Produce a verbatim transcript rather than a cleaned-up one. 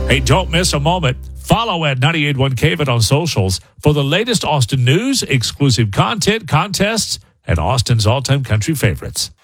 Hey, don't miss a moment. Follow at ninety-eight point one K V I T on socials for the latest Austin news, exclusive content, contests, and Austin's all-time country favorites.